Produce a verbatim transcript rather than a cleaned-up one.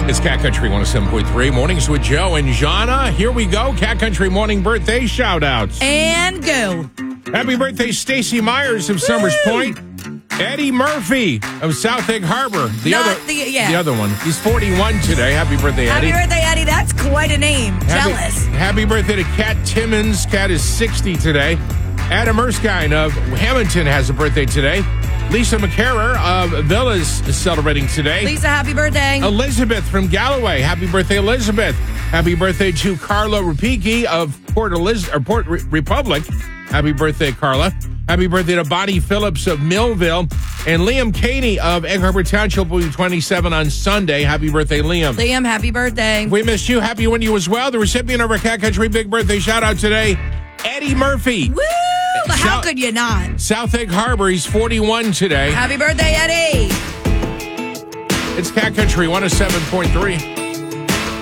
It's Cat Country one oh seven point three. Mornings with Joe and Jana. Here we go. Cat Country morning birthday shout-outs. And go. Happy birthday, Stacy Myers of Summers Point. Eddie Murphy of South Egg Harbor. The Not other the- yeah. the other one. He's forty-one today. Happy birthday, Eddie. Happy birthday, Eddie. That's quite a name. Happy, Jealous. Happy birthday to Kat Timmons. Kat is sixty today. Adam Erskine of Hamilton has a birthday today. Lisa McCarrer of Villas is celebrating today. Lisa, happy birthday. Elizabeth from Galloway. Happy birthday, Elizabeth. Happy birthday to Carla Rapiki of Port, Eliz- or Port Re- Republic. Happy birthday, Carla. Happy birthday to Bonnie Phillips of Millville. And Liam Caney of Egg Harbor Township will be twenty-seven on Sunday. Happy birthday, Liam. Liam, happy birthday. We missed you. Happy one you as well. The recipient of our Cat Country Big Birthday shout out today, Eddie Murphy. Woo! How South- could you not? South Egg Harbor. He's forty-one today. Happy birthday, Eddie. It's Cat Country one oh seven point three.